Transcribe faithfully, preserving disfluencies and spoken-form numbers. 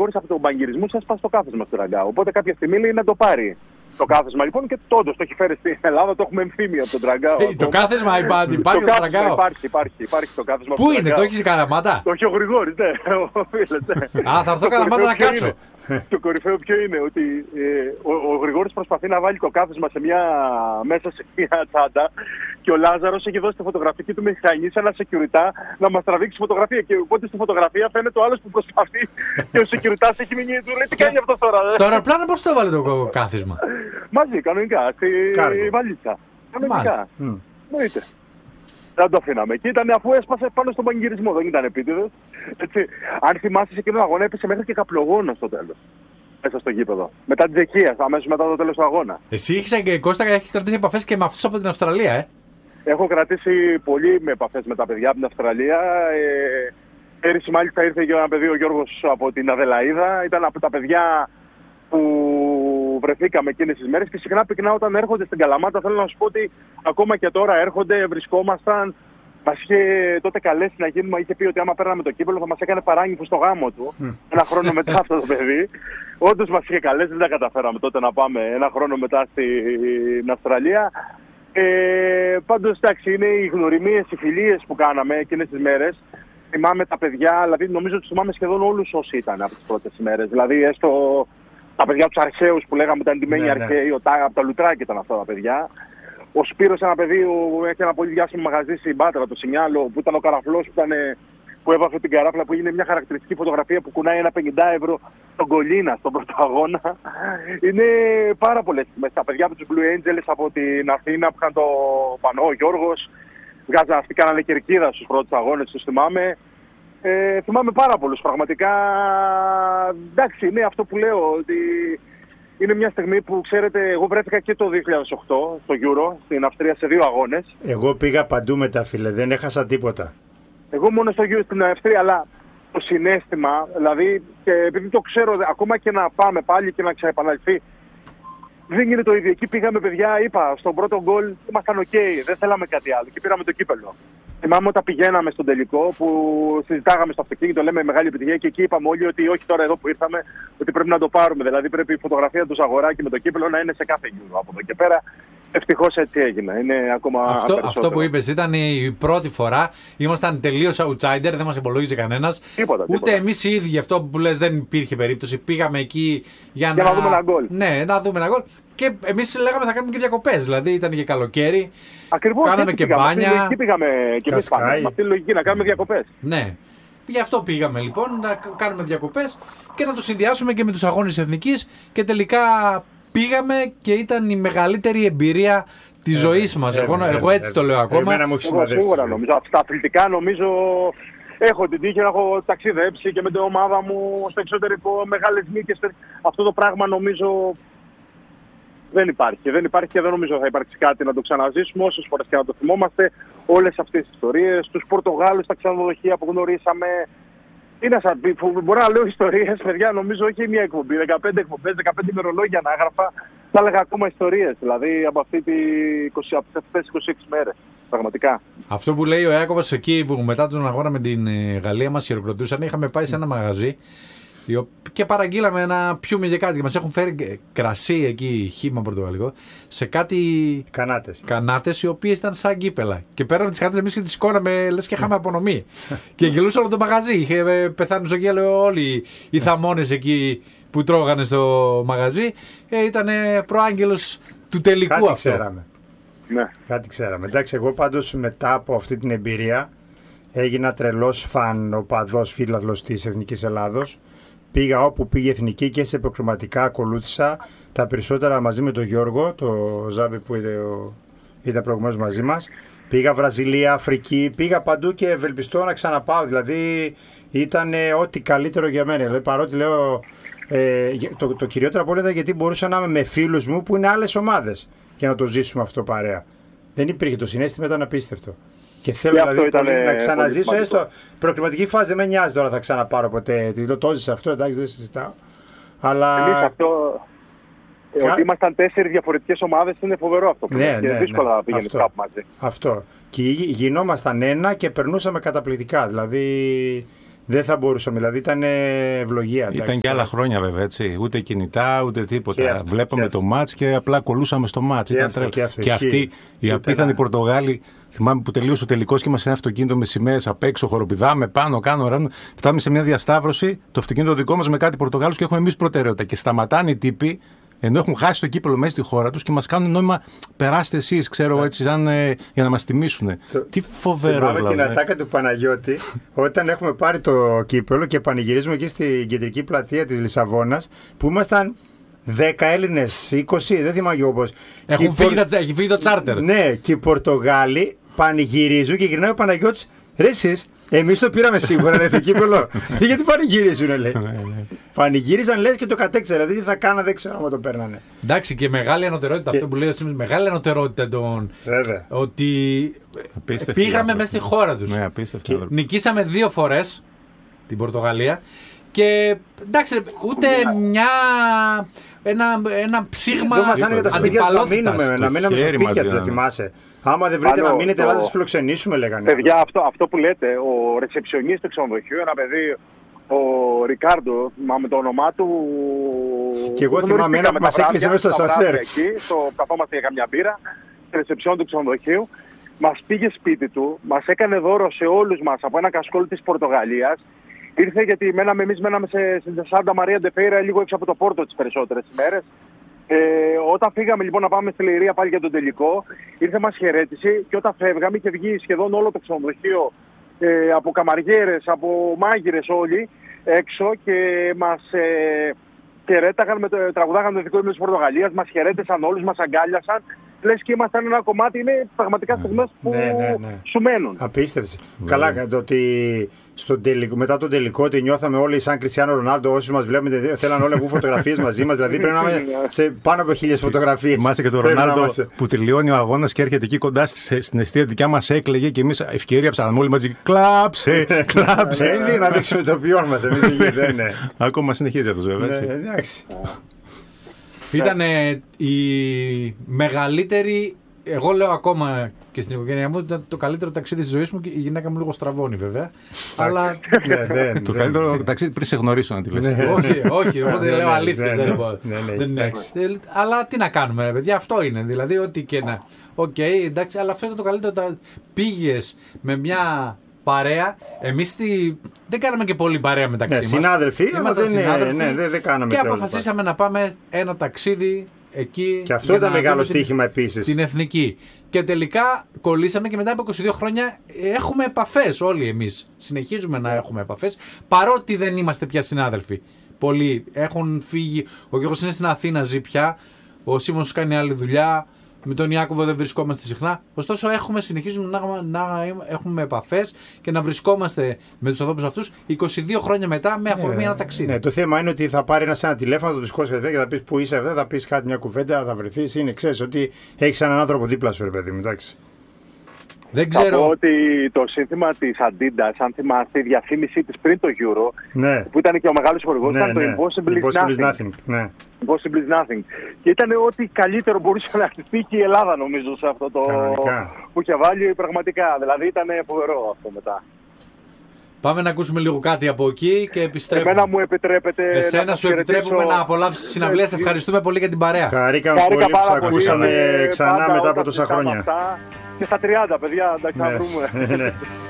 Γρηγόρης από τον παγκυρισμό σας πάει στο κάθισμα του Ραγκάου. Οπότε κάποια στιγμή λέει να το πάρει το κάθισμα λοιπόν και όντως το έχει φέρει στην Ελλάδα, το έχουμε εμφήμιο από τον Τραγκάο. Hey, το κάθισμα υπάρχει το στον Τραγκάο. Υπάρχει, υπάρχει, υπάρχει το κάθισμα. Πού είναι, το έχεις Καλαμάτα? Το έχει ο Γρηγόρης, ναι. Α, θα έρθω Καλαμάτα να κάτσω. Το κορυφαίο ποιο είναι, ότι ε, ο, ο Γρηγόρης προσπαθεί να βάλει το κάθισμα σε μια, μέσα σε μια τσάντα και ο Λάζαρος έχει δώσει τη φωτογραφική του μηχανή σε ένα security να μας τραβήξει φωτογραφία. Και οπότε στη φωτογραφία φαίνεται ο άλλος που προσπαθεί και ο security έχει μείνει. Του λέει τι κάνει αυτό τώρα. Στο αεροπλάνο πώς το έβαλε το κάθισμα? Μαζί, κανονικά, στη βαλίτσα. Κανονικά. Εννοείται. Δεν το αφήναμε. Και ήταν αφού έσπασε πάνω στον παγκυρισμό, δεν ήταν επίτηδες. Αν θυμάσαι, σε εκείνον τον αγώνα έπεσε μέχρι και καπλογόνο στο τέλος. Μέσα στο γήπεδο. Μετά την Τσεχία, αμέσως μετά το τέλος του αγώνα. Εσύ έχεις, Κώστα, έχεις κρατήσει επαφές και με αυτούς από την Αυστραλία, ε? Έχω κρατήσει πολύ με επαφές με τα παιδιά από την Αυστραλία. Ε, πέρυσι μάλιστα ήρθε ένα παιδί, ο Γιώργος από την Αδελαΐδα. Ήταν από τα παιδιά που βρεθήκαμε εκείνες τις μέρες και συχνά πυκνά όταν έρχονται στην Καλαμάτα. Θέλω να σου πω ότι ακόμα και τώρα έρχονται, βρισκόμασταν. Μας είχε τότε καλέσει να γίνουμε, είχε πει ότι άμα παίρναμε το κύπελλο θα μας έκανε παράγγιφο στο γάμο του. Mm. Ένα χρόνο μετά αυτό το παιδί. Όντως μας είχε καλέσει, δεν τα καταφέραμε τότε να πάμε ένα χρόνο μετά στην Αυστραλία. Ε, πάντως εντάξει, είναι οι γνωριμίες, οι φιλίες που κάναμε εκείνες τις μέρες. Θυμάμαι τα παιδιά, δηλαδή νομίζω ότι θυμάμαι σχεδόν όλους όσοι ήταν από τις πρώτες ημέρες. Δηλαδή έστω τα παιδιά τους αρχαίους που λέγαμε ήταν ντυμένοι ναι, αρχαίοι, ναι. Ο Τάγα από τα Λουτράκη ήταν αυτά τα παιδιά. Ο Σπύρος, ένα παιδί που έχει ένα πολύ διάσημο μαγαζί στην Πάτρα, το Σινιάλο, που ήταν ο Καραφλός που, ήταν, που έβαφε την καράφλα, που έγινε μια χαρακτηριστική φωτογραφία που κουνάει ένα πενήντα ευρώ στον Κολίνα, στον πρώτο αγώνα. Είναι πάρα πολλές στιγμές. Τα παιδιά από τους Blue Angels από την Αθήνα που είχαν το πανό, ο Γιώργος, βγάζαν αυτοί, κάνανε κερκίδα στους πρώτους αγώνες, τους θυμάμαι. Ε, θυμάμαι πάρα πολλούς, πραγματικά. Εντάξει, είναι αυτό που λέω, ότι είναι μια στιγμή που, ξέρετε, εγώ βρέθηκα και το δύο χιλιάδες οκτώ στο Euro, στην Αυστρία, σε δύο αγώνες. Εγώ πήγα παντού με τα φίλε, δεν έχασα τίποτα. Εγώ μόνο στο Euro στην Αυστρία, αλλά το συναίσθημα, δηλαδή, και επειδή το ξέρω, ακόμα και να πάμε πάλι και να ξαναεπαναληφθεί, δεν είναι το ίδιο. Εκεί πήγαμε, παιδιά, είπα, στον πρώτο γκολ ήμασταν οκ, okay, δεν θέλαμε κάτι άλλο και πήραμε το κύπελλο. Θυμάμαι όταν πηγαίναμε στον τελικό που συζητάγαμε στο αυτοκίνητο, λέμε μεγάλη επιτυχία και εκεί είπαμε όλοι ότι όχι τώρα εδώ που ήρθαμε, ότι πρέπει να το πάρουμε. Δηλαδή πρέπει η φωτογραφία του Ζαγοράκη με το κύπελλο να είναι σε κάθε γύρο. Από εδώ και πέρα ευτυχώς έτσι έγινε. Είναι ακόμα αυτό, αυτό που είπες ήταν η πρώτη φορά. Ήμασταν τελείως outsider, δεν μας υπολόγιζε κανένας. Τίποτα, τίποτα. Ούτε εμείς οι ίδιοι, αυτό που λες, δεν υπήρχε περίπτωση. Πήγαμε εκεί για, για να... να δούμε ένα γκολ. Ναι, να δούμε ένα γκολ. Και εμείς λέγαμε θα κάνουμε και διακοπές. Δηλαδή ήταν και καλοκαίρι. Ακριβώς. Κάναμε και πήγαμε. μπάνια. Αυτή λογική πήγαμε και εμείς πάμε. Με αυτή τη λογική να κάνουμε διακοπές. Ναι. Γι' αυτό πήγαμε λοιπόν να κάνουμε διακοπές και να το συνδυάσουμε και με τους αγώνες εθνικής. Και τελικά πήγαμε και ήταν η μεγαλύτερη εμπειρία της ε, ζωής μας. Ε, εγώ, ε, εγώ έτσι ε, το λέω ακόμα. Εμένα μου έχει σημαδέψει. Σίγουρα νομίζω. Στα αθλητικά νομίζω έχω την τύχη να έχω ταξιδέψει και με την ομάδα μου στο εξωτερικό, μεγάλες νίκες. Αυτό το πράγμα νομίζω δεν υπάρχει. Δεν υπάρχει και δεν νομίζω θα υπάρξει κάτι να το ξαναζήσουμε όσες φορές και να το θυμόμαστε. Όλες αυτές τις ιστορίες, τους Πορτογάλους, τα ξενοδοχεία που γνωρίσαμε. Είναι σαν μπορώ να λέω ιστορίες, παιδιά, νομίζω όχι μία εκπομπή, δεκαπέντε εκπομπές, δεκαπέντε ημερολόγια να έγραφα. Θα έλεγα ακόμα ιστορίες, δηλαδή από αυτή τη είκοσι, από αυτές είκοσι έξι μέρες. Πραγματικά. Αυτό που λέει ο Ιάκωβος εκεί που μετά τον αγώνα με την Γαλλία μας χειροκροτούσαν, είχαμε πάει σε ένα μαγαζί και παραγγείλαμε ένα πιούμε και κάτι. Μας έχουν φέρει κρασί εκεί, χύμα πορτογαλικό, σε κάτι κανάτες. Κανάτες οι οποίες ήταν σαν κύπελα. Και πέραμε τις κανάτες εμείς και τις σηκώναμε, λες και είχαμε απονομή. Και γελούσε όλο το μαγαζί. Είχε πεθάνει στο γέλιο όλοι οι θαμώνες εκεί που τρώγανε στο μαγαζί. Ε, ήταν προάγγελος του τελικού κάτι αυτό. Ξέραμε. Ναι. Κάτι ξέραμε. Εντάξει, εγώ πάντως μετά από αυτή την εμπειρία έγινα τρελός φαν οπαδός φίλαθλος της Εθνικής Ελλάδος. Πήγα όπου πήγε η Εθνική και σε προκριματικά ακολούθησα τα περισσότερα μαζί με τον Γιώργο, το Ζάμπη που ήταν προηγουμένως μαζί μας. Πήγα Βραζιλία, Αφρική, πήγα παντού και ευελπιστώ να ξαναπάω. Δηλαδή ήταν ό,τι καλύτερο για μένα. Δηλαδή, παρότι λέω ε, το, το κυριότερο από όλα ήταν γιατί μπορούσα να είμαι με φίλους μου που είναι άλλες ομάδες και να το ζήσουμε αυτό παρέα. Δεν υπήρχε, το συναίσθημα, ήταν απίστευτο. Και θέλω και δηλαδή πολύ να ξαναζήσω έστω προκριματική φάση, δεν με νοιάζει τώρα θα ξαναπάρω ποτέ. Το ζήσα αυτό, εντάξει, δεν συζητάω. Αλλά εμείς αυτό, Κα... ότι ήμασταν τέσσερις διαφορετικές ομάδες είναι φοβερό αυτό. Ναι, και ναι, δύσκολα ναι, να πήγαινε αυτό, κάπου μαζί. Αυτό. Και γινόμασταν ένα και περνούσαμε καταπληκτικά. Δηλαδή δεν θα μπορούσαμε. Δηλαδή ήταν ευλογία. Ήταν και άλλα χρόνια βέβαια, έτσι. Ούτε κινητά, ούτε τίποτα. Αυτό, Βλέπαμε το μάτς και απλά κολούσαμε στο μάτς. Ήταν αυτό, και αυτό, και αυτοί οι απίθανοι ένα... Πορτογάλοι, θυμάμαι που τελείωσε ο τελικός και είμαστε ένα αυτοκίνητο με σημαίες απ' έξω, χοροπηδάμε πάνω, κάνω, ράνο. Φτάμε σε μια διασταύρωση, το αυτοκίνητο δικό μας με κάτι Πορτογάλους και έχουμε εμείς προτεραιότητα. Και σταματάνε οι τύποι, ενώ έχουν χάσει το κύπελλο μέσα στη χώρα τους και μας κάνουν νόημα, περάστε εσείς, ξέρω έτσι, σαν, ε, για να μας τιμήσουν. Το... Τι φοβερό δηλαδή. Θυμάμαι την ατάκα του Παναγιώτη, όταν έχουμε πάρει το κύπελλο και πανηγυρίζουμε εκεί στην κεντρική πλατεία της Λισαβόνας, που ήμασταν δέκα Έλληνες, είκοσι, δεν θυμάμαι όπως. Έχουν φύγει, Πορ... έχει φύγει το τσάρτερ. Ναι, και οι Πορτογάλοι πανηγυρίζουν και γυρνάει ο Παναγιώτης. Ρε εσείς, εμείς το πήραμε σίγουρα, λέει το κύπελλο. Τι γιατί πανηγυρίζουν, λέει. Πανηγύριζαν, λες και το κατέκτησαν. Δηλαδή τι θα κάνανε, δεν ξέρω αν το παίρνανε. Εντάξει, και μεγάλη ανωτερότητα. Και... Αυτό που λέει ότι μεγάλη ανωτερότητα των. Βέβαια. Ότι απίστευτη, πήγαμε μέσα στη χώρα τους. Ναι, απίστευτη. Και νικήσαμε δύο φορές την Πορτογαλία. Και εντάξει, ούτε μια. Ένα, ένα ψήγμα δεν μας άνοιγε τα σπίτια τους να μείνουμε, να μείναμε στα σπίτια τους, δεν θυμάσαι. Άμα δεν βρείτε να μείνετε, Ελλάδα, σας φιλοξενήσουμε, λέγανε. Παιδιά, αυτό, αυτό που λέτε, ο ρεσεψιονίστ του ξενοδοχείου, ένα παιδί, ο Ρικάρντο, με το όνομά του. Και εγώ θυμάμαι ένα που μας έκλεισε μέσα στο σασέρ. Εκεί, στο καθόμαστε για καμιά μπύρα, στη ρεσεψιόν του ξενοδοχείου, μας πήγε σπίτι του, μας έκανε δώρο σε όλους μας από ένα κασκόλ της Πορτογαλίας. Ήρθε γιατί μέναμε, εμείς μέναμε σε, στην Σάντα Μαρία ντε Φέιρα, λίγο έξω από το Πόρτο τις περισσότερες ημέρες. Ε, όταν φύγαμε λοιπόν να πάμε στη Λιρία πάλι για τον τελικό, ήρθε, μας χαιρέτησε και όταν φεύγαμε και βγει σχεδόν όλο το ξενοδοχείο ε, από καμαριέρες, από μάγειρες όλοι έξω και μας ε, χαιρέταγαν, με το, τραγουδάγαν το δικό της Πορτογαλίας, μας χαιρέτησαν όλους, μας αγκάλιασαν. Λες και ήμασταν ένα κομμάτι, είναι πραγματικά στιγμές που ναι, ναι, ναι. σου μένουν. Απίστευση. Ναι. Καλά, το ότι στον τελικό, μετά τον τελικό ότι νιώθαμε όλοι σαν Κριστιάνο Ρονάλντο, όσοι μας βλέπετε, θέλαν όλοι εγώ φωτογραφίες μαζί μας. Δηλαδή πρέπει να είμαι σε πάνω από χίλιες φωτογραφίες. Θυμάσαι και τον Ρονάλντο που τελειώνει ο αγώνας και έρχεται εκεί κοντά στην εστία δικιά μας, έκλαιγε και εμείς ευκαιρία ψάχναμε όλοι μαζί. Κλάψε, κλάψε. Είναι να δείξουμε το ποιόν μας εμείς εκεί, δεν είναι. Ακόμα συνεχίζει αυτό βέβαια. Εντάξει. Ήταν η μεγαλύτερη, εγώ λέω ακόμα και στην οικογένειά μου, ήταν το καλύτερο ταξίδι της ζωής μου και η γυναίκα μου λίγο στραβώνει βέβαια. Αλλά το καλύτερο ταξίδι πριν σε γνωρίσω να τη λες. Όχι, όχι, οπότε λέω αλήθεια. Αλλά τι να κάνουμε, παιδιά, αυτό είναι. Δηλαδή, ό,τι και να. Οκ, εντάξει, αλλά αυτό ήταν το καλύτερο. Πήγες με μια παρέα. Εμείς τη... δεν κάναμε και πολύ παρέα μεταξύ ναι, μας. Συνάδελφοι, αλλά δεν, συνάδελφοι ναι, δεν, δεν κάναμε. Και αποφασίσαμε να πάμε ένα ταξίδι εκεί. Και αυτό ήταν μεγάλο στοίχημα επίσης. Την εθνική. Και τελικά κολλήσαμε και μετά από είκοσι δύο χρόνια έχουμε επαφές όλοι εμείς. Συνεχίζουμε να έχουμε επαφές, παρότι δεν είμαστε πια συνάδελφοι. Πολλοί έχουν φύγει. Ο Γιώργος είναι στην Αθήνα, ζει πια. Ο Σίμωνος κάνει άλλη δουλειά. Με τον Ιάκωβο δεν βρισκόμαστε συχνά. Ωστόσο, έχουμε, συνεχίζουμε να, να έχουμε επαφές και να βρισκόμαστε με τους ανθρώπους αυτούς είκοσι δύο χρόνια μετά με αφορμή ναι, ένα ταξίδι. Ναι, το θέμα είναι ότι θα πάρει ένα ένα τηλέφωνο, θα του σηκώσει και θα πει που είσαι εδώ, θα πει κάτι μια κουβέντα, θα βρεθεί. Είναι, ξέρει ότι έχει έναν άνθρωπο δίπλα σου, ρε παιδί μου, εντάξει. Δεν ξέρω. Θα πω ότι το σύνθημα της Adidas, αν θυμάστε, η διαφήμιση της πριν το Euro, ναι. που ήταν και ο μεγάλος χορηγός, ναι, ήταν ναι. το Impossible, Impossible is Nothing. nothing. Ναι. Impossible is Nothing. Και ήταν ό,τι καλύτερο μπορούσε να χτυπήσει και η Ελλάδα, νομίζω, σε αυτό το Κανονικά. που είχε βάλει πραγματικά. Δηλαδή ήταν φοβερό αυτό μετά. Πάμε να ακούσουμε λίγο κάτι από εκεί και επιστρέφουμε. Εμένα μου επιτρέπετε. Εσένα να σου επιτρέπουμε να απολαύσεις τη συναυλία. Σε ευχαριστούμε πολύ για την παρέα. Χαρήκαμε πολύ που σας ακούσαμε ξανά μετά από τόσα χρόνια. Και στα τριάντα, παιδιά, εντάξει, θα βρούμε.